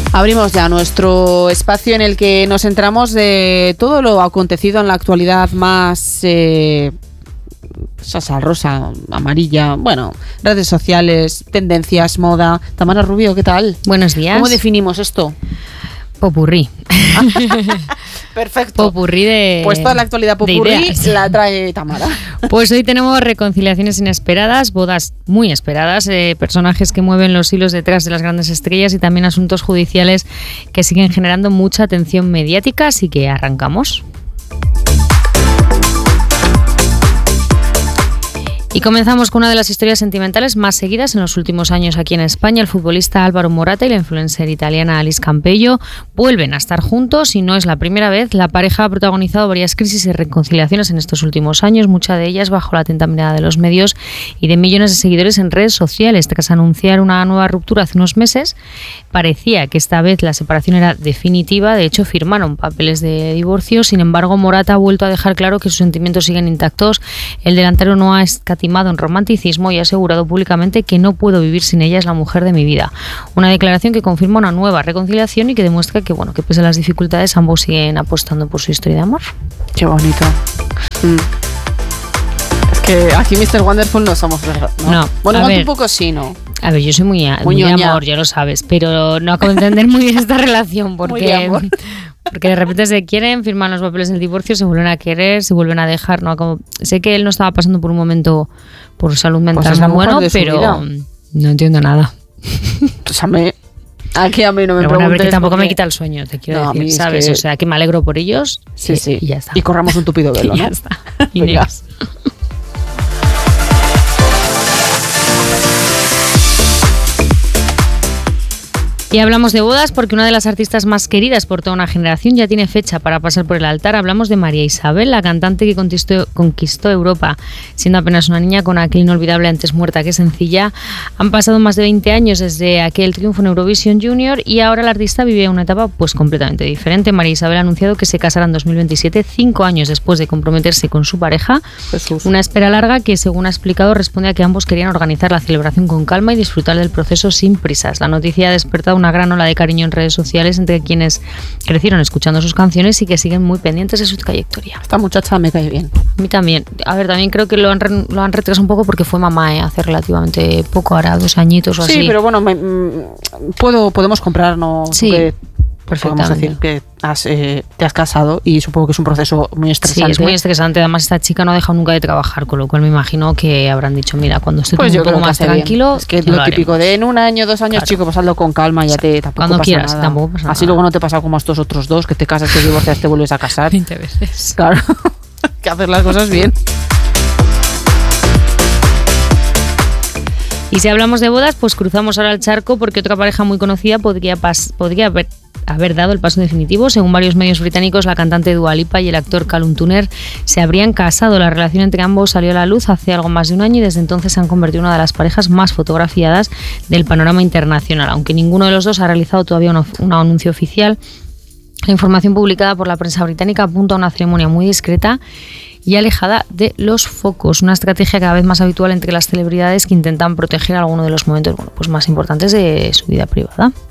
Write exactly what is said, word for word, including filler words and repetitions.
Abrimos ya nuestro espacio en el que nos enteramos de todo lo acontecido en la actualidad más eh, salsa rosa, amarilla, bueno, redes sociales, tendencias, moda. Tamara Rubio, ¿qué tal? Buenos días. ¿Cómo definimos esto? Popurrí. Perfecto. Popurrí de Pues toda la actualidad popurrí la trae Tamara. Pues hoy tenemos reconciliaciones inesperadas, bodas muy esperadas, eh, personajes que mueven los hilos detrás de las grandes estrellas y también asuntos judiciales que siguen generando mucha atención mediática, así que arrancamos. Y comenzamos con una de las historias sentimentales más seguidas en los últimos años aquí en España. El futbolista Álvaro Morata y la influencer italiana Alice Campello vuelven a estar juntos y no es la primera vez. La pareja ha protagonizado varias crisis y reconciliaciones en estos últimos años, muchas de ellas bajo la atenta mirada de los medios y de millones de seguidores en redes sociales. Tras anunciar una nueva ruptura hace unos meses, parecía que esta vez la separación era definitiva. De hecho, firmaron papeles de divorcio. Sin embargo, Morata ha vuelto a dejar claro que sus sentimientos siguen intactos. El delantero no ha escatimado en romanticismo y ha asegurado públicamente que no puedo vivir sin ella, es la mujer de mi vida. Una declaración que confirma una nueva reconciliación y que demuestra que, bueno, que pese a las dificultades ambos siguen apostando por su historia de amor. Qué bonito. Mm. Es que aquí mister Wonderful no somos, ¿verdad? No. no bueno, igual un poco sí, ¿no? A ver, yo soy muy, muy, muy de amor, ya lo sabes, pero no acabo de entender muy bien esta relación porque... Porque de repente se quieren, firman los papeles del divorcio, se vuelven a querer, se vuelven a dejar. ¿No? Como, sé que él no estaba pasando por un momento por salud mental pues muy bueno, pero vida. No entiendo nada. Pues a mí, aquí a mí no me pero preguntes. Bueno, a ver, que tampoco porque... me quita el sueño, te quiero no, decir, ¿sabes? Que... O sea, que me alegro por ellos. Sí, y, sí. Y ya está. Y corramos un tupido velo, ¿no? Ya está. Y next. Y hablamos de bodas porque una de las artistas más queridas por toda una generación ya tiene fecha para pasar por el altar. Hablamos de María Isabel, la cantante que conquistó, conquistó Europa siendo apenas una niña con aquel inolvidable Antes muerta que sencilla. Han pasado más de veinte años desde aquel triunfo en Eurovisión Junior y ahora la artista vive una etapa pues completamente diferente. María Isabel ha anunciado que se casará en dos mil veintisiete, cinco años después de comprometerse con su pareja. Jesús. Una espera larga que, según ha explicado, responde a que ambos querían organizar la celebración con calma y disfrutar del proceso sin prisas. La noticia ha despertado una gran ola de cariño en redes sociales entre quienes crecieron escuchando sus canciones y que siguen muy pendientes de su trayectoria. Esta muchacha me cae bien. A mí también. A ver, también creo que lo han, re- lo han retrasado un poco porque fue mamá ¿eh? hace relativamente poco, ahora dos añitos o sí, así. Sí, pero bueno, me, puedo, podemos comprarnos. Sí. Que, podemos decir que has, eh, te has casado y supongo que es un proceso muy estresante. Sí, es muy estresante. Además, esta chica no ha dejado nunca de trabajar, con lo cual me imagino que habrán dicho, mira, cuando esté pues un poco más tranquilo, bien. Es que lo típico de en un año, dos años, claro. Chico, pasadlo con calma, ya te tampoco cuando pasa quieras, nada. Tampoco pasa Así nada. Luego no te pasa como a estos otros dos, que te casas, te divorcias, te vuelves a casar. veinte veces. Claro, hay que hacer las cosas bien. Y si hablamos de bodas, pues cruzamos ahora el charco porque otra pareja muy conocida podría, pas- podría haber, haber dado el paso definitivo. Según varios medios británicos, la cantante Dua Lipa y el actor Callum Turner se habrían casado. La relación entre ambos salió a la luz hace algo más de un año y desde entonces se han convertido en una de las parejas más fotografiadas del panorama internacional. Aunque ninguno de los dos ha realizado todavía un, un anuncio oficial, la información publicada por la prensa británica apunta a una ceremonia muy discreta y alejada de los focos, una estrategia cada vez más habitual entre las celebridades que intentan proteger alguno de los momentos bueno, pues más importantes de su vida privada.